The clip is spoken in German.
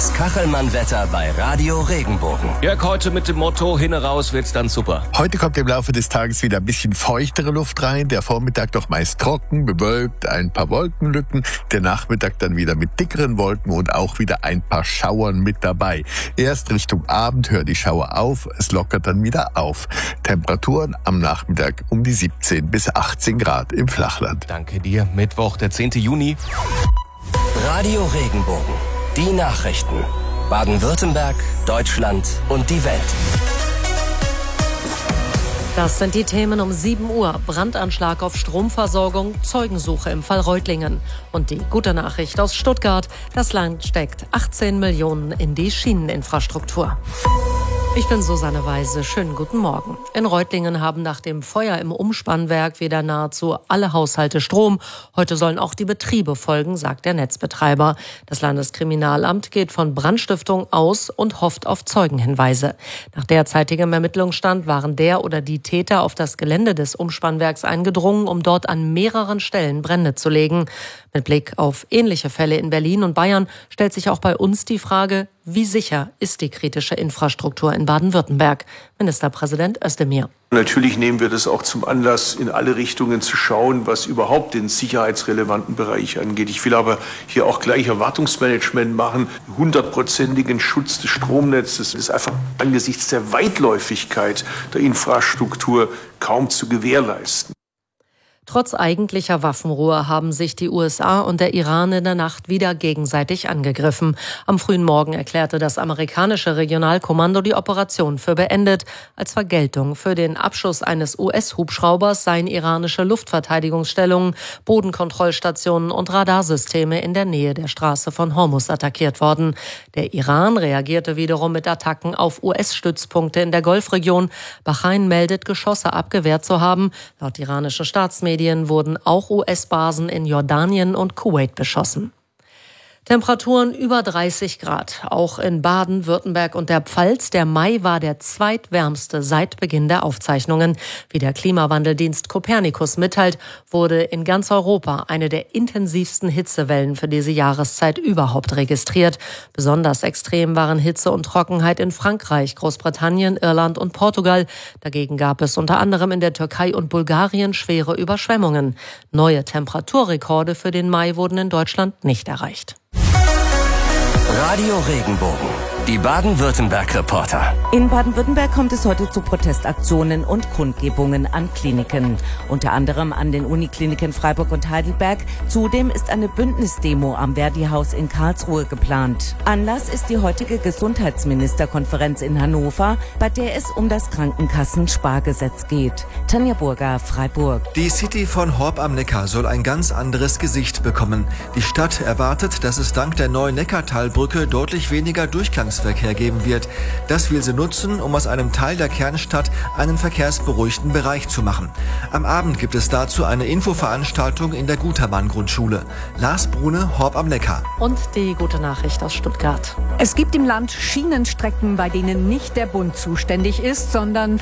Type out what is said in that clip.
Das Kachelmann-Wetter bei Radio Regenbogen. Jörg, heute mit dem Motto, hinne raus wird's dann super. Heute kommt im Laufe des Tages wieder ein bisschen feuchtere Luft rein. Der Vormittag doch meist trocken, bewölkt, ein paar Wolkenlücken. Der Nachmittag dann wieder mit dickeren Wolken und auch wieder ein paar Schauern mit dabei. Erst Richtung Abend hören die Schauer auf, es lockert dann wieder auf. Temperaturen am Nachmittag um die 17 bis 18 Grad im Flachland. Danke dir. Mittwoch, der 10. Juni. Radio Regenbogen. Die Nachrichten. Baden-Württemberg, Deutschland und die Welt. Das sind die Themen um 7 Uhr. Brandanschlag auf Stromversorgung, Zeugensuche im Fall Reutlingen. Und die gute Nachricht aus Stuttgart. Das Land steckt 18 Millionen in die Schieneninfrastruktur. Ich bin Susanne Weise. Schönen guten Morgen. In Reutlingen haben nach dem Feuer im Umspannwerk wieder nahezu alle Haushalte Strom. Heute sollen auch die Betriebe folgen, sagt der Netzbetreiber. Das Landeskriminalamt geht von Brandstiftung aus und hofft auf Zeugenhinweise. Nach derzeitigem Ermittlungsstand waren der oder die Täter auf das Gelände des Umspannwerks eingedrungen, um dort an mehreren Stellen Brände zu legen. Mit Blick auf ähnliche Fälle in Berlin und Bayern stellt sich auch bei uns die Frage, wie sicher ist die kritische Infrastruktur in Baden-Württemberg? Ministerpräsident Özdemir. Natürlich nehmen wir das auch zum Anlass, in alle Richtungen zu schauen, was überhaupt den sicherheitsrelevanten Bereich angeht. Ich will aber hier auch gleich Erwartungsmanagement machen. 100%igen Schutz des Stromnetzes ist einfach angesichts der Weitläufigkeit der Infrastruktur kaum zu gewährleisten. Trotz eigentlicher Waffenruhe haben sich die USA und der Iran in der Nacht wieder gegenseitig angegriffen. Am frühen Morgen erklärte das amerikanische Regionalkommando die Operation für beendet. Als Vergeltung für den Abschuss eines US-Hubschraubers seien iranische Luftverteidigungsstellungen, Bodenkontrollstationen und Radarsysteme in der Nähe der Straße von Hormuz attackiert worden. Der Iran reagierte wiederum mit Attacken auf US-Stützpunkte in der Golfregion. Bahrain meldet, Geschosse abgewehrt zu haben. Laut iranischen Staatsmedien wurden auch US-Basen in Jordanien und Kuwait beschossen. Temperaturen über 30 Grad, auch in Baden-Württemberg und der Pfalz. Der Mai war der zweitwärmste seit Beginn der Aufzeichnungen. Wie der Klimawandeldienst Copernicus mitteilt, wurde in ganz Europa eine der intensivsten Hitzewellen für diese Jahreszeit überhaupt registriert. Besonders extrem waren Hitze und Trockenheit in Frankreich, Großbritannien, Irland und Portugal. Dagegen gab es unter anderem in der Türkei und Bulgarien schwere Überschwemmungen. Neue Temperaturrekorde für den Mai wurden in Deutschland nicht erreicht. Radio Regenbogen. Die Baden-Württemberg-Reporter. In Baden-Württemberg kommt es heute zu Protestaktionen und Kundgebungen an Kliniken. Unter anderem an den Unikliniken Freiburg und Heidelberg. Zudem ist eine Bündnisdemo am Verdi-Haus in Karlsruhe geplant. Anlass ist die heutige Gesundheitsministerkonferenz in Hannover, bei der es um das Krankenkassenspar-Gesetz geht. Tanja Burger, Freiburg. Die City von Horb am Neckar soll ein ganz anderes Gesicht bekommen. Die Stadt erwartet, dass es dank der neuen Neckartalbrücke deutlich weniger Durchgangsverkehr geben wird. Das will sie nutzen, um aus einem Teil der Kernstadt einen verkehrsberuhigten Bereich zu machen. Am Abend gibt es dazu eine Infoveranstaltung in der Gutermann-Grundschule. Lars Brune, Horb am Neckar. Und die gute Nachricht aus Stuttgart. Es gibt im Land Schienenstrecken, bei denen nicht der Bund zuständig ist, sondern